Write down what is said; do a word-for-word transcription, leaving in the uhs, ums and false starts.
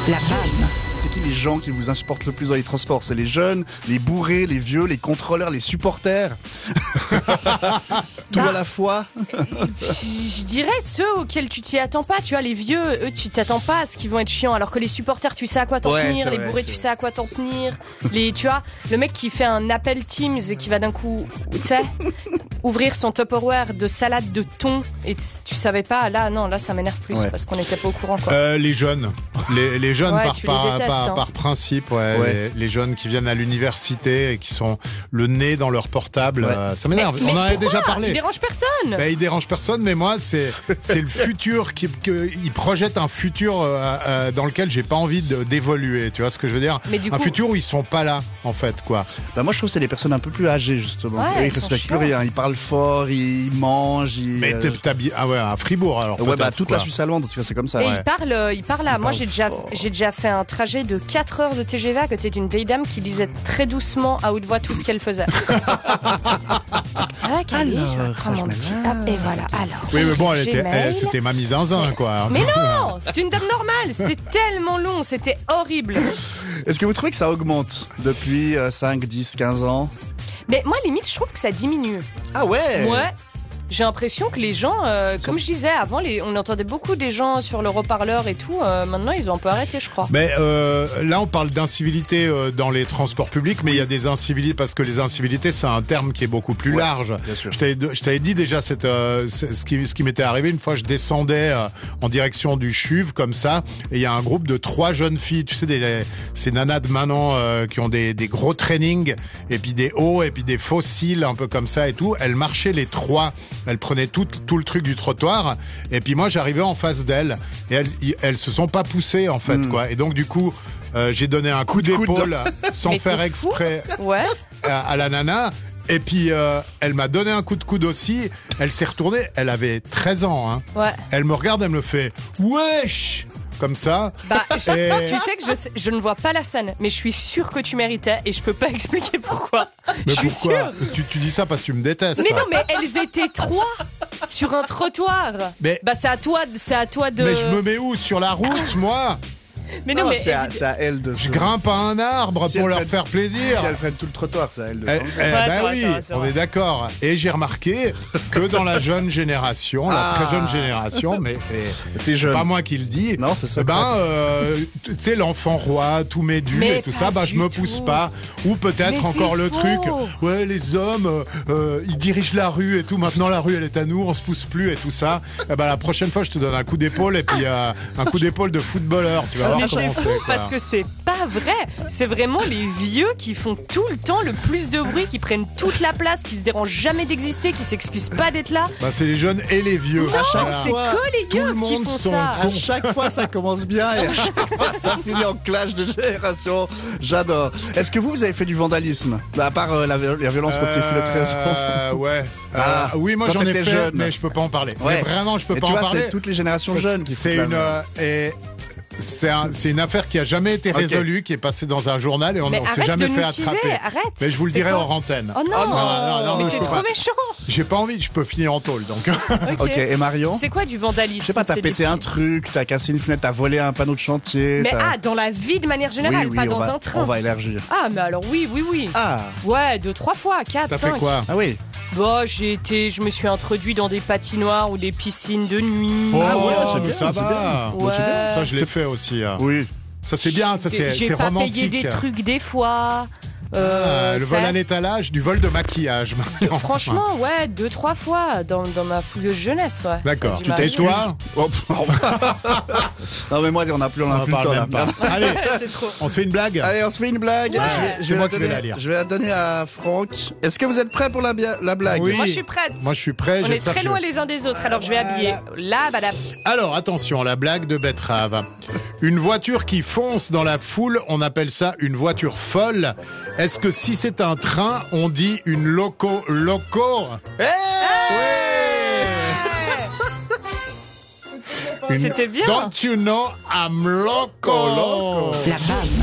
La B A M. C'est qui les gens qui vous insupportent le plus dans les transports? C'est les jeunes, les bourrés, les vieux, les contrôleurs, les supporters? Tout bah, à la fois. Je dirais ceux auxquels tu t'y attends pas. Tu vois, les vieux, eux, tu t'attends pas à ce qu'ils vont être chiants. Alors que les supporters, tu sais à quoi t'en Ouais, tenir. c'est Les vrai, bourrés, c'est tu vrai. sais à quoi t'en tenir. Les, tu vois, le mec qui fait un appel Teams et qui va d'un coup, tu sais, ouvrir son Tupperware de salade de thon et t- tu savais pas. Là, non, là, ça m'énerve plus Ouais. parce qu'on n'était pas au courant, quoi. Euh, les jeunes, les, les jeunes Ouais, par, tu les par, détestes, par, hein. par principe, ouais, Ouais. Les, les jeunes qui viennent à l'université et qui sont le nez dans leur portable, Ouais. euh, ça m'énerve. Mais On en avait pourquoi déjà parlé. Il dérange personne. Ben, il dérange personne, mais moi, c'est c'est le futur qui que, il projette un futur euh, euh, dans lequel j'ai pas envie de- d'évoluer. Tu vois ce que je veux dire? Mais du Un coup- futur où ils sont pas là, en fait, quoi. Bah moi je trouve que c'est les personnes un peu plus âgées justement. Ouais, Eux, ils ils sont respectent plus chiants. rien. Ils parlent fort, ils mangent. Ils, Mais euh, t'es- t'as bien, ah ouais, à Fribourg alors. ouais bah peut-être, toute quoi. la Suisse allemande, tu vois, c'est comme ça. Et Ouais. il parle, euh, il parle à. Moi, parle j'ai déjà, fort. j'ai déjà fait un trajet de quatre heures de T G V à côté d'une vieille dame qui disait très doucement à haute voix tout ce qu'elle faisait. Tac, allez, je Alors, prends ça, mon je mets petit. là. Hop, et voilà. Alors. Oui, mais bon, elle était, Gmail. elle- c'était mamie zinzin, quoi. Mais non, c'est une dame normale. C'était tellement long, c'était horrible. Est-ce que vous trouvez que ça augmente depuis euh, cinq, dix, quinze ans? Mais moi, limite, je trouve que ça diminue. Ah ouais. Ouais. J'ai l'impression que les gens, euh, comme je disais avant, les, on entendait beaucoup des gens sur le haut-parleur et tout. euh, maintenant, ils ont un peu arrêté, je crois. Mais euh, là, on parle d'incivilité euh, dans les transports publics, mais il y a des incivilités parce que les incivilités, c'est un terme qui est beaucoup plus Ouais, large. bien sûr. Je t'avais, je t'avais dit déjà cette, euh, c'est- ce qui, ce qui m'était arrivé une fois. Je descendais euh, en direction du Chuve comme ça, et il y a un groupe de trois jeunes filles, tu sais, des, les- ces nanas de maintenant euh, qui ont des, des gros trainings, et puis des hauts, et puis des faux cils, un peu comme ça et tout. Elles marchaient les trois. Elles prenaient tout, tout le truc du trottoir, et puis moi j'arrivais en face d'elles, et elles, y- elles se sont pas poussées en fait, Mm. quoi. Et donc du coup, euh, j'ai donné un coup, de coude. d'épaule sans Mais faire t'es fou. exprès Ouais. à, à la nana. Et puis euh, elle m'a donné un coup de coude aussi. Elle s'est retournée. Elle avait treize ans. Hein. Ouais. Elle me regarde, elle me fait wesh comme ça. Bah, je- Et- tu sais que je, sais- je ne vois pas la scène, mais je suis sûre que tu méritais et je peux pas expliquer pourquoi. Mais je suis pourquoi sûre. tu, tu dis ça parce que tu me détestes. Mais non, mais elles étaient trois sur un trottoir. Mais- Bah c'est à toi, c'est à toi de. Mais je me mets où sur la route, moi? Mais non, Non, mais c'est à, c'est à elle de. Je grimpe à un arbre Si pour elles leur prennent- faire plaisir. Si elles prennent tout le trottoir, c'est à elle de. Eh, changer. eh, Ouais, bah c'est vrai, oui, c'est vrai, c'est on vrai. est d'accord. Et j'ai remarqué que dans la jeune génération, la Ah. très jeune génération, mais eh, C'est c'est jeune. pas moi qui le dis. Non, c'est ça. Eh ben, euh, tu sais, l'enfant roi, tout médu Mais et tout pas ça, bah, du je me pousse tout. pas. Ou peut-être Mais encore c'est le faux. truc, ouais, les hommes, euh, euh, ils dirigent la rue et tout. Maintenant, la rue, elle est à nous, on se pousse plus et tout ça. Eh ben, la prochaine fois, je te donne un coup d'épaule et puis euh, un coup d'épaule de footballeur. Tu vas voir Mais comment c'est c'est. fou quoi. parce que c'est pas vrai. C'est vraiment les vieux qui font tout le temps le plus de bruit, qui prennent toute la place, qui se dérangent jamais d'exister, qui s'excusent pas d'être là. Bah, c'est les jeunes et les vieux. À chaque Voilà. C'est fois, que les tout le vieux qui monde font sont ça. À chaque fois, ça commence bien et à chaque fois, ça finit en clash de génération. J'adore. Est-ce que vous, vous avez fait du vandalisme? Bah, à part euh, la, la violence contre les filles de treize ans. Euh, ouais. Euh, Ah, oui, moi quand j'en ai t'étais fait, jeune. mais je peux pas en parler. Ouais. Mais vraiment, je peux Et pas tu en vois, parler. c'est toutes les générations jeunes qui C'est foutent une, la merde. euh, et c'est un, c'est une affaire qui a jamais été Ok. résolue, qui est passée dans un journal et on Mais ne s'est arrête jamais de fait nous teaser, attraper. arrête. Mais je vous le C'est dirai quoi hors antenne. Oh non, Oh non, non, non, mais je t'es peux trop pas. méchant. J'ai pas envie, je peux finir en tôle donc. Ok, et Marion? C'est quoi du vandalisme? Je sais pas, t'as C'est pété des- un truc, t'as cassé une fenêtre, t'as volé un panneau de chantier. Mais t'as- ah, dans la vie de manière générale, oui, oui, pas on dans va, un train. on va élargir. Ah, mais alors oui, oui, oui. Ah, Ouais, deux, trois fois, quatre, T'as cinq. fait quoi? ah oui. Bah, j'ai été, je me suis introduit dans des patinoires ou des piscines de nuit. Ah ouais, c'est mais bien, ça c'est va. bien. Bon, c'est bien. Ouais. Ça, je l'ai fait aussi. hein. Oui. Ça, c'est bien, ça, c'est J'ai c'est pas romantique. payé des trucs des fois. Euh, Ah, le tu sais. vol à l'étalage, du vol de maquillage. Marion. Franchement, ouais, deux, trois fois dans, dans ma fouilleuse jeunesse, ouais. D'accord. Ça a dû Et toi? Oh, pff, non mais moi on a plus, on On a en plus le parle temps là. même pas. Allez, m'arriver. C'est trop. on se fait une blague? Allez, on se fait une blague. Ouais. Je vais, je C'est vais moi la qui vais donner- la lire. Je vais la donner à Franck. Est-ce que vous êtes prêts pour la, bia- la blague? Oui. Moi, je suis prête. Moi, je suis prêt. On est j'espère très que je- loin les uns des autres, alors je vais habiller. Là, madame. Alors, attention, la blague de Betrave. Une voiture qui fonce dans la foule, on appelle ça une voiture folle. Est-ce que si c'est un train, on dit une loco loco? Hey Une- C'était bien. Don't you know I'm loco? Loco. La B A M.